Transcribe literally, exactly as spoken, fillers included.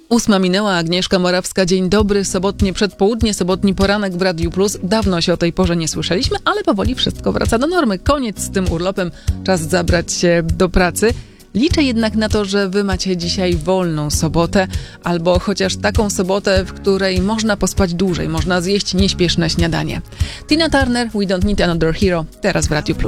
Ósma minęła, Agnieszka Morawska. Dzień dobry, sobotnie przedpołudnie, sobotni poranek w Radiu Plus. Dawno się o tej porze nie słyszeliśmy, ale powoli wszystko wraca do normy. Koniec z tym urlopem, czas zabrać się do pracy. Liczę jednak na to, że wy macie dzisiaj wolną sobotę, albo chociaż taką sobotę, w której można pospać dłużej, można zjeść nieśpieszne śniadanie. Tina Turner, We Don't Need Another Hero, teraz w Radiu Plus.